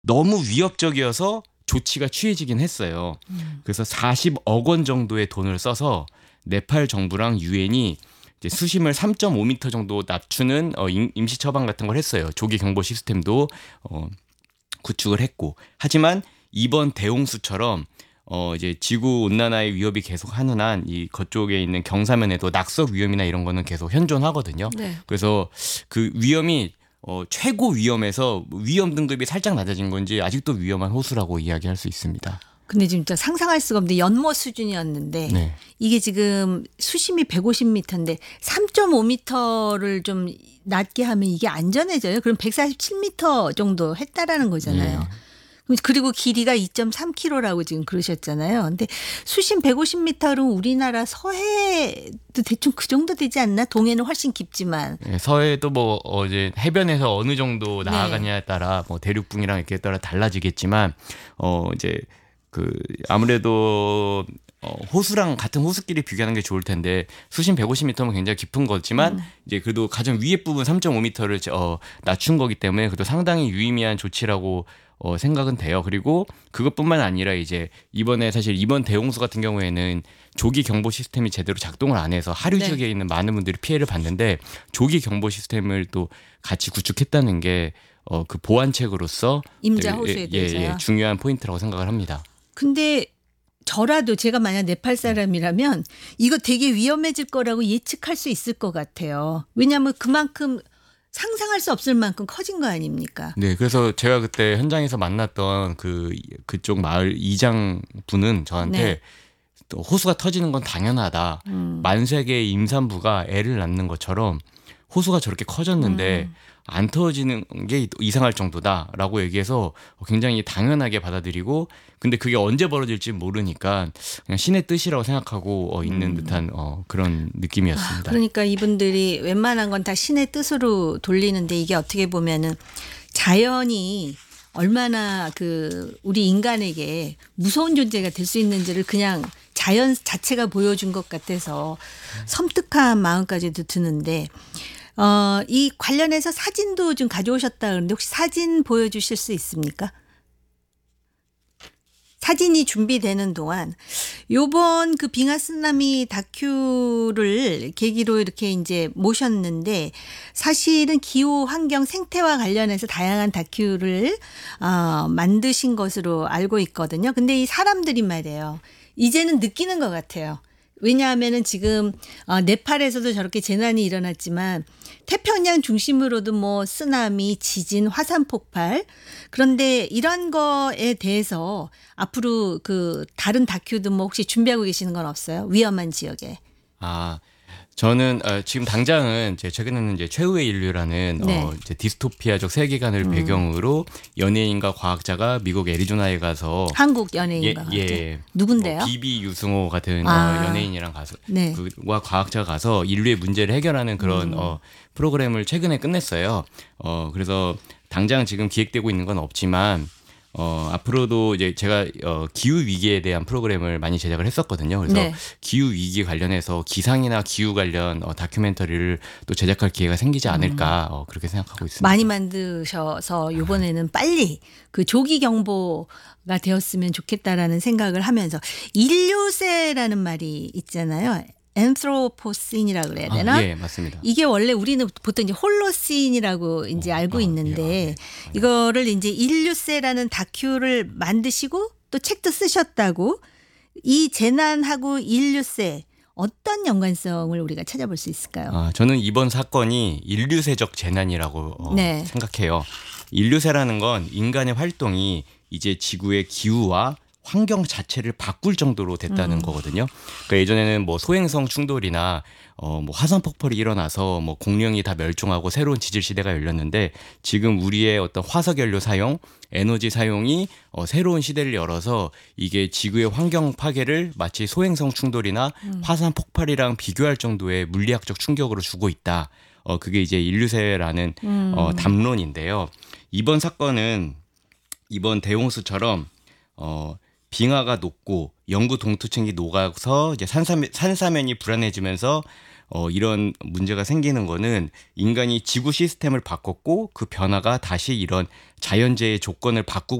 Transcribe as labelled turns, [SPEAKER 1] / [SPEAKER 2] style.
[SPEAKER 1] 너무 위협적이어서 조치가 취해지긴 했어요. 그래서 40억 원 정도의 돈을 써서 네팔 정부랑 유엔이 이제 수심을 3.5m 정도 낮추는 임시 처방 같은 걸 했어요. 조기 경보 시스템도 구축을 했고, 하지만 이번 대홍수처럼 이제 지구 온난화의 위협이 계속하는 한 이 거쪽에 있는 경사면에도 낙석 위험이나 이런 거는 계속 현존하거든요.
[SPEAKER 2] 네.
[SPEAKER 1] 그래서 그 위험이 최고 위험에서 위험 등급이 살짝 낮아진 건지 아직도 위험한 호수라고 이야기할 수 있습니다.
[SPEAKER 2] 근데 진짜 상상할 수가 없는데 연못 수준이었는데
[SPEAKER 1] 네.
[SPEAKER 2] 이게 지금 수심이 150m인데 3.5m를 좀 낮게 하면 이게 안전해져요. 그럼 147m 정도 했다라는 거잖아요.
[SPEAKER 1] 예.
[SPEAKER 2] 그리고 길이가 2.3km라고 지금 그러셨잖아요. 근데 수심 150m로 우리나라 서해도 대충 그 정도 되지 않나? 동해는 훨씬 깊지만.
[SPEAKER 1] 예, 서해도 뭐 이제 해변에서 어느 정도 나아가냐에 따라 뭐 대륙붕이랑 이렇게 따라 달라지겠지만 이제 그 아무래도 호수랑 같은 호수끼리 비교하는 게 좋을 텐데 수심 150m면 굉장히 깊은 거지만 이제 그래도 가장 위에 부분 3.5m를 낮춘 거기 때문에 그래도 상당히 유의미한 조치라고 생각은 돼요. 그리고 그것뿐만 아니라 이제 이번에 사실 이번 대홍수 같은 경우에는 조기 경보 시스템이 제대로 작동을 안 해서 하류 지역에 있는 많은 분들이 피해를 봤는데 조기 경보 시스템을 또 같이 구축했다는 게 그 보완책으로서
[SPEAKER 2] 임자 호수에 대해서요.
[SPEAKER 1] 중요한 포인트라고 생각을 합니다.
[SPEAKER 2] 근데 저라도 제가 만약 네팔 사람이라면 이거 되게 위험해질 거라고 예측할 수 있을 것 같아요. 왜냐하면 그만큼 상상할 수 없을 만큼 커진 거 아닙니까?
[SPEAKER 1] 네, 그래서 제가 그때 현장에서 만났던 그쪽 마을 이장 분은 저한테
[SPEAKER 2] 네.
[SPEAKER 1] 또 호수가 터지는 건 당연하다. 만세 개의 임산부가 애를 낳는 것처럼 호수가 저렇게 커졌는데 안 터지는 게 이상할 정도다라고 얘기해서 굉장히 당연하게 받아들이고, 근데 그게 언제 벌어질지 모르니까 그냥 신의 뜻이라고 생각하고 있는 듯한 그런 느낌이었습니다.
[SPEAKER 2] 그러니까 이분들이 웬만한 건 다 신의 뜻으로 돌리는데 이게 어떻게 보면은 자연이 얼마나 그 우리 인간에게 무서운 존재가 될 수 있는지를 그냥 자연 자체가 보여준 것 같아서 섬뜩한 마음까지도 드는데 이 관련해서 사진도 좀 가져오셨다 그러는데 혹시 사진 보여주실 수 있습니까? 사진이 준비되는 동안 요번 그 빙하 쓰나미 다큐를 계기로 이렇게 이제 모셨는데 사실은 기후 환경 생태와 관련해서 다양한 다큐를 만드신 것으로 알고 있거든요. 근데 이 사람들이 말이에요. 이제는 느끼는 것 같아요. 왜냐하면은 지금 네팔에서도 저렇게 재난이 일어났지만 태평양 중심으로도 뭐 쓰나미, 지진, 화산 폭발, 그런데 이런 거에 대해서 앞으로 그 다른 다큐도 뭐 혹시 준비하고 계시는 건 없어요? 위험한 지역에.
[SPEAKER 1] 저는 지금 당장은 최근에는 이제 최후의 인류라는
[SPEAKER 2] 네.
[SPEAKER 1] 이제 디스토피아적 세계관을 배경으로 연예인과 과학자가 미국 애리조나에 가서
[SPEAKER 2] 한국 연예인과 같은. 누군데요?
[SPEAKER 1] 뭐 비비 유승호 같은 연예인이랑 가서
[SPEAKER 2] 네.
[SPEAKER 1] 그와 과학자가 가서 인류의 문제를 해결하는 그런 프로그램을 최근에 끝냈어요. 그래서 당장 지금 기획되고 있는 건 없지만 앞으로도 이제 제가 기후 위기에 대한 프로그램을 많이 제작을 했었거든요. 그래서
[SPEAKER 2] 네.
[SPEAKER 1] 기후 위기 관련해서 기상이나 기후 관련 다큐멘터리를 또 제작할 기회가 생기지 않을까 그렇게 생각하고 있습니다.
[SPEAKER 2] 많이 만드셔서 이번에는 빨리 그 조기 경보가 되었으면 좋겠다라는 생각을 하면서 인류세라는 말이 있잖아요. 엔트로포신이라고 그래야 되나?
[SPEAKER 1] 예, 맞습니다.
[SPEAKER 2] 이게 원래 우리는 보통 이제 홀로신이라고 이제 알고 있는데 이거를 이제 인류세라는 다큐를 만드시고 또 책도 쓰셨다고, 이 재난하고 인류세 어떤 연관성을 우리가 찾아볼 수 있을까요?
[SPEAKER 1] 저는 이번 사건이 인류세적 재난이라고
[SPEAKER 2] 네.
[SPEAKER 1] 생각해요. 인류세라는 건 인간의 활동이 이제 지구의 기후와 환경 자체를 바꿀 정도로 됐다는 거거든요. 그러니까 예전에는 뭐 소행성 충돌이나 뭐 화산 폭발이 일어나서 뭐 공룡이 다 멸종하고 새로운 지질 시대가 열렸는데, 지금 우리의 어떤 화석 연료 사용, 에너지 사용이 새로운 시대를 열어서 이게 지구의 환경 파괴를 마치 소행성 충돌이나 화산 폭발이랑 비교할 정도의 물리학적 충격으로 주고 있다. 그게 이제 인류세라는 담론인데요. 이번 사건은 이번 대홍수처럼 빙하가 녹고 영구 동토층이 녹아서 이제 산사면이 불안해지면서 이런 문제가 생기는 거는 인간이 지구 시스템을 바꿨고 그 변화가 다시 이런 자연재해 조건을 바꾸고